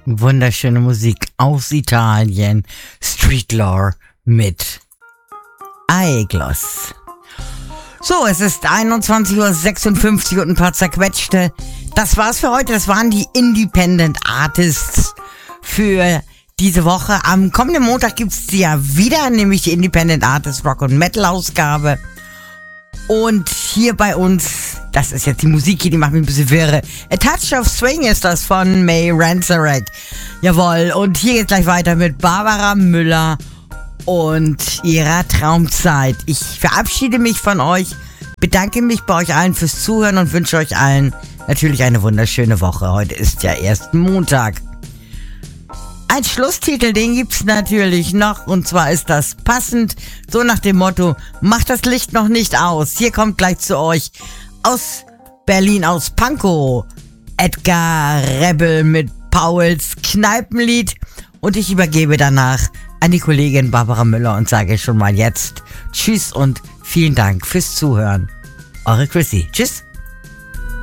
Wunderschöne Musik aus Italien. Street Lore mit Aeglos. So, es ist 21:56 Uhr und ein paar zerquetschte. Das war's für heute. Das waren die Independent Artists für diese Woche. Am kommenden Montag gibt's die ja wieder, nämlich die Independent Artists Rock und Metal Ausgabe. Und hier bei uns, das ist jetzt die Musik hier, die macht mich ein bisschen wirre. A Touch of Swing ist das von May Ranzarek. Jawohl, und hier geht's gleich weiter mit Barbara Müller und ihrer Traumzeit. Ich verabschiede mich von euch, bedanke mich bei euch allen fürs Zuhören und wünsche euch allen natürlich eine wunderschöne Woche. Heute ist ja erst Montag. Ein Schlusstitel, den gibt's natürlich noch, und zwar ist das passend, so nach dem Motto, macht das Licht noch nicht aus. Hier kommt gleich zu euch aus Berlin, aus Pankow, Edgar Rebel mit Pauls Kneipenlied, und ich übergebe danach an die Kollegin Barbara Müller und sage schon mal jetzt Tschüss und vielen Dank fürs Zuhören. Eure Chrissy. Tschüss.